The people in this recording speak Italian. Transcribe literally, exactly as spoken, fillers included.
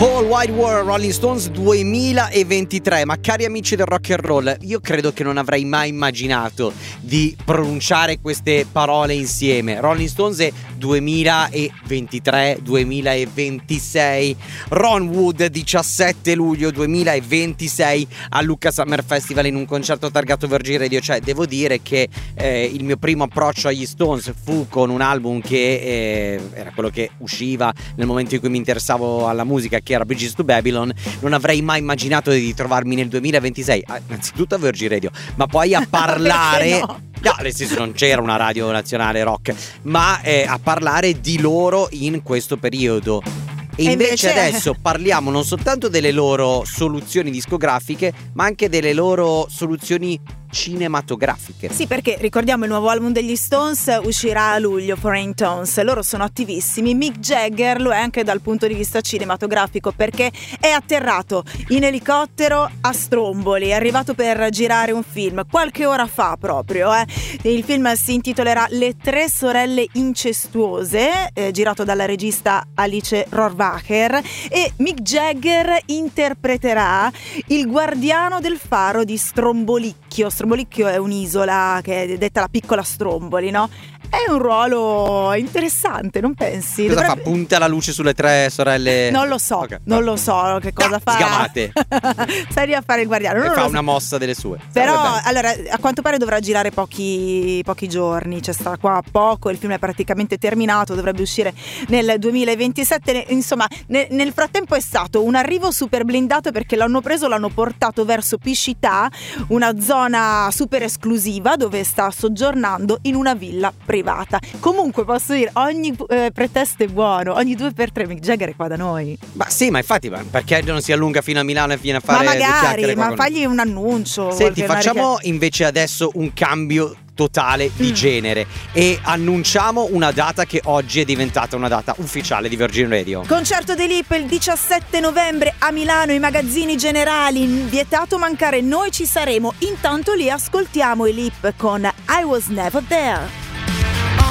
Whole Wide World, Rolling Stones duemilaventitré. Ma cari amici del rock and roll, io credo che non avrei mai immaginato di pronunciare queste parole insieme. Rolling Stones è duemilaventitré duemilaventisei. Ron Wood diciassette luglio duemilaventisei a Lucca Summer Festival in un concerto targato Virgin Radio. Cioè devo dire che eh, il mio primo approccio agli Stones fu con un album che eh, era quello che usciva nel momento in cui mi interessavo alla musica, che era Bridges to Babylon. Non avrei mai immaginato di trovarmi nel duemilaventisei ah, innanzitutto a Virgin Radio, ma poi a parlare no? No, nel senso non c'era una radio nazionale rock, ma eh, a parlare di loro in questo periodo. E invece, invece adesso parliamo non soltanto delle loro soluzioni discografiche, ma anche delle loro soluzioni cinematografiche. Sì, perché ricordiamo il nuovo album degli Stones uscirà a luglio, Foreign Tones. Loro sono attivissimi. Mick Jagger lo è anche dal punto di vista cinematografico, perché è atterrato in elicottero a Stromboli, è arrivato per girare un film qualche ora fa proprio eh. Il film si intitolerà Le tre sorelle incestuose, eh, girato dalla regista Alice Rohrwacher, e Mick Jagger interpreterà il guardiano del faro di Strombolicchio. Strombolicchio è un'isola che è detta la piccola Stromboli, no? È un ruolo interessante, non pensi? Cosa Dovrebbe... fa? Punta la luce sulle tre sorelle? Non lo so, okay, non lo so che cosa ah, fa. Sgamate. Stai a fare il guardiano. E non fa lo una so. mossa delle sue. Però, allora, a quanto pare dovrà girare pochi, pochi giorni, cioè sta qua a poco, il film è praticamente terminato, dovrebbe uscire nel duemilaventisette. Insomma, ne, nel frattempo è stato un arrivo super blindato, perché l'hanno preso, l'hanno portato verso Piscità, una zona super esclusiva dove sta soggiornando in una villa privata. Comunque posso dire, ogni eh, pretesto è buono, ogni due per tre Mick Jagger è qua da noi. Ma sì, ma infatti, ma perché non si allunga fino a Milano e viene a fare ma due chiacchiere magari, qua ma con fagli un annuncio. Senti, qualche- facciamo invece adesso un cambio totale di Mm. genere e annunciamo una data che oggi è diventata una data ufficiale di Virgin Radio. Concerto dei Lip il diciassette novembre a Milano, i magazzini generali, vietato mancare, noi ci saremo. Intanto lì ascoltiamo i Lip con I Was Never There.